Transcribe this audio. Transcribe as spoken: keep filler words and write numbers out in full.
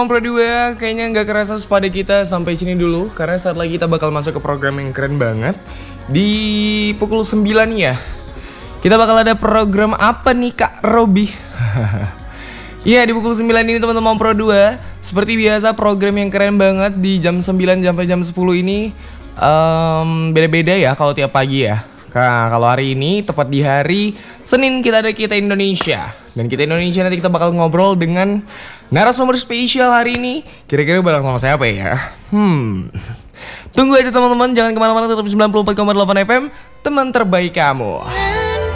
Pro dua, kayaknya nggak kerasa sepada kita sampai sini dulu. Karena saat lagi kita bakal masuk ke program yang keren banget. Di pukul sembilan ya, kita bakal ada program apa nih Kak Robi? Iya, di pukul sembilan ini teman-teman Pro dua, seperti biasa program yang keren banget di jam sembilan sampai jam sepuluh ini um, beda-beda ya kalau tiap pagi ya. Nah, kalau hari ini tepat di hari Senin kita ada Kita Indonesia. Dan Kita Indonesia nanti kita bakal ngobrol dengan narasumber spesial hari ini. Kira-kira bareng sama siapa ya? Hmm. Tunggu aja teman-teman, jangan kemana-mana, tetap sembilan puluh empat koma delapan F M, teman terbaik kamu.